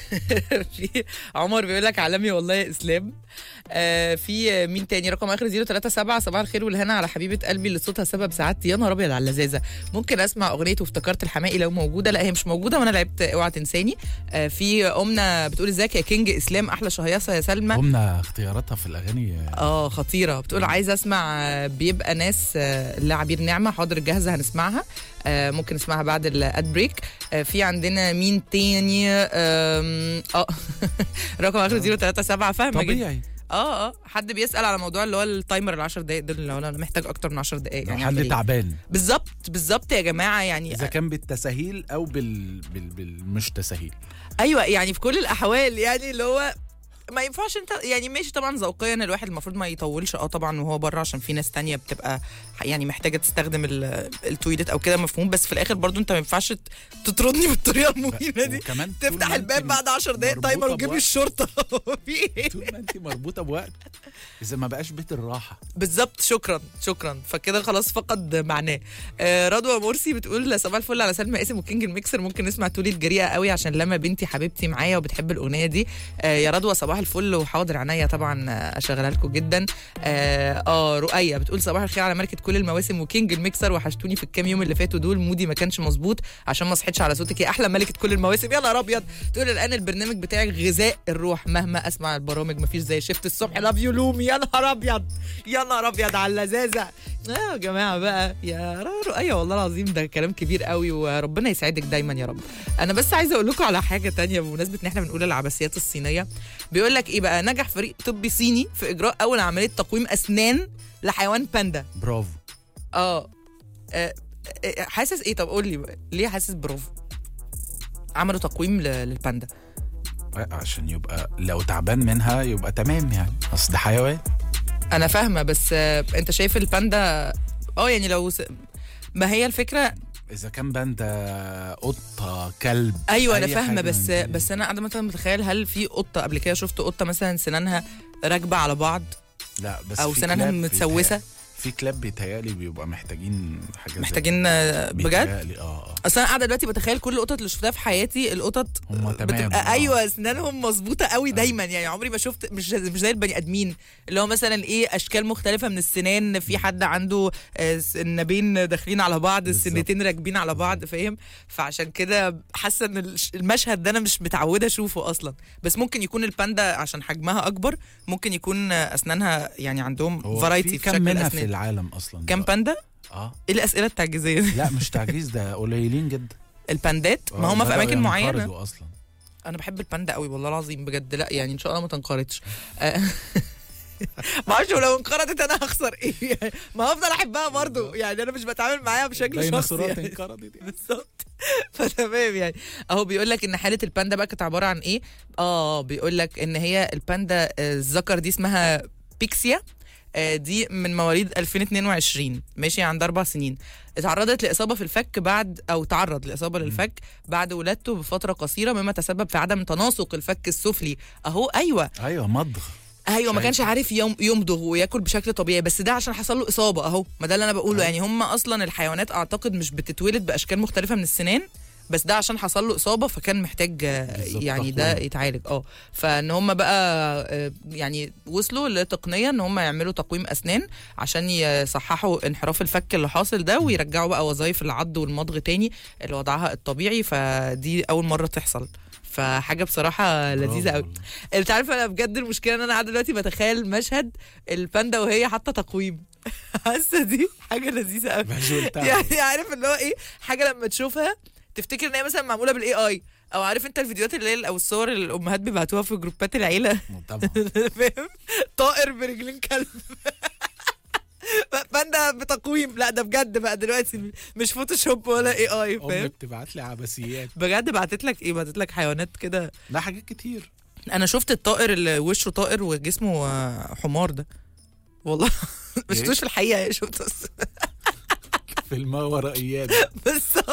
في عمر بيقول لك عالمي والله يا اسلام. في مين تاني رقم اخر 037 صباح الخير والهنا على حبيبه قلبي اللي صوتها سبب سعادتي، يا نهار ابيض على اللذاذه. ممكن اسمع اغنيه وافتكرت الحماقي لو موجوده؟ لا هي مش موجوده وانا لعبت اوعى تنساني. في امنا بتقول ازيك يا كينج اسلام احلى شهيصه يا سلمى. امنا اختياراتها في الاغاني خطيره. بتقول عايزه اسمع بيبقى ناس لعبير نعمه. حاضر جاهزه هنسمعها. ممكن نسمعها بعد الاد بريك. في عندنا مين تاني؟ رقم اخر 037 فاهمه طبيعي. حد بيسال على موضوع اللي هو التايمر ال10 دقائق دول، لو انا محتاج اكتر من 10 دقائق يعني حد تعبان بالظبط يا جماعه يعني اذا كان بالتساهيل او بالمش تساهيل. ايوه يعني في كل الاحوال يعني اللي هو ما ينفعش انت يعني ماشي طبعا ذوقيا الواحد المفروض ما يطولش طبعا وهو بره عشان في ناس تانية بتبقى يعني محتاجه تستخدم التويلت او كده مفهوم، بس في الاخر برضو انت ما ينفعش تطردني بالطريقه المهينه دي. تفتح الباب بعد 10 دقائق تايمر وتجيب الشرطه في ايه؟ طول ما انت مربوطه بوقت اذا ما بقاش بيت الراحه بالظبط. شكرا فكده خلاص فقد معناه. رضوى مرسي بتقول صباح الفل على سلمى قاسم وكينج الميكسر. ممكن نسمع تولي الجريئه قوي عشان لما بنتي حبيبتي معايا وبتحب الاغنيه دي. يا رضوى صباح الفل وحاضر عينيا طبعا اشغلها لكم جدا. رؤية بتقول صباح الخير على ملكه كل المواسم وكينج الميكسر، وحشتوني في الكام يوم اللي فاتوا دول، مودي ما كانش مظبوط عشان ما صحيتش على صوتك يا احلى ملكه كل المواسم. يا نهار ابيض. تقول الان البرنامج بتاعك غذاء الروح، مهما اسمع البرامج مفيش زي شفت الصبح لاف يو لومي. يا نهار ابيض على اللذاذه يا جماعه بقى. يا رؤية والله العظيم ده كلام كبير قوي وربنا يسعدك دايما يا رب. انا بس عايزه اقول لكم على حاجه تانية بمناسبه ان احنا بنقول العبثيات الصينيه. بيقول لك ايه بقى؟ نجح فريق طبي صيني في اجراء اول عمليه تقويم اسنان لحيوان باندا. برافو. حاسس ايه؟ طب قول لي ليه حاسس برافو؟ عملوا تقويم للباندا عشان يبقى لو تعبان منها يبقى تمام يعني، اصل ده حيوان. انا فاهمه بس انت شايف الباندا يعني لو ما هي الفكره اذا كان باندا قطه كلب. ايوه انا فاهمه بس انا قاعده مثلا متخيل هل في قطه قبل كده شفت قطه مثلا سنانها راكبه على بعض؟ لا بس او سنانها متسوسه. في كلاب بيتهيألي بيبقى محتاجين حاجه محتاجين بجد. اصل انا قاعده دلوقتي بتخيل كل القطط اللي شفتها في حياتي القطط بتبقى ايوه اسنانهم مظبوطه قوي دايما يعني عمري ما شفت مش زي البني ادمين اللي هو مثلا ايه اشكال مختلفه من السنان. في حد عنده النابين داخلين على بعض، السنتين راكبين على بعض فاهم. فعشان كده حاسه ان المشهد ده انا مش متعوده اشوفه اصلا. بس ممكن يكون الباندا عشان حجمها اكبر ممكن يكون اسنانها يعني عندهم فرايتي في شكل الاسنان. العالم اصلا كم باندا؟ ايه الاسئله التعجيزيه دي؟ لا مش تعجيز ده قليلين جدا الباندات. ما هم في اماكن معينه اصلا. انا بحب الباندا قوي والله العظيم بجد. لا يعني ان شاء الله ما تنقرضش. ما اعرفش لو انقرضت انا هخسر ايه؟ ما هفضل احبها برضو يعني انا مش بتعامل معاها بشكل شخصي يعني. انقرضت بالظبط. فتمام يعني. اهو بيقول لك ان حاله الباندا بقى كانت عباره عن ايه؟ بيقول لك ان هي الباندا الذكر دي اسمها بيكسيا. دي من مواليد 2022 ماشي عند 4 سنين. تعرض لإصابة للفك بعد ولادته بفترة قصيرة مما تسبب في عدم تناسق الفك السفلي. ايوه مضغ. ايوه ما كانش عارف يمضغ وياكل بشكل طبيعي، بس ده عشان حصل له اصابه اهو. ما ده اللي انا بقوله يعني هم اصلا الحيوانات اعتقد مش بتتولد باشكال مختلفه من السنان، بس ده عشان حصل له اصابه فكان محتاج يعني ده يتعالج. فان هم بقى يعني وصلوا لتقنيه ان هم يعملوا تقويم اسنان عشان يصححوا انحراف الفك اللي حاصل ده ويرجعوا بقى وظائف العض والمضغ تاني لوضعها الطبيعي. فدي اول مره تحصل، فحاجه بصراحه لذيذه قوي. انت عارفه انا بجد المشكله ان انا قاعده دلوقتي بتخيل مشهد الباندا وهي حاطه تقويم. حاسه دي حاجه لذيذه قوي يعني عارف اللي هو ايه، حاجه لما تشوفها تفتكر ان هي مثلا معموله بالاي اي، او عارف انت الفيديوهات اللي هي او الصور اللي الامهات بيبعتوها في جروبات العيله طبعا فاهم، طائر برجلين كلب باندا بتقويم. لا ده بجد بقى دلوقتي مش فوتوشوب ولا اي اي فاهم. بتبعت لي عبثيات بجد. بعتت لك حيوانات كده. لا حاجات كتير. انا شفت الطائر اللي وشه طائر وجسمه حمار ده والله مش شفتوش في الحقيقه، شفته في الماورائيات بس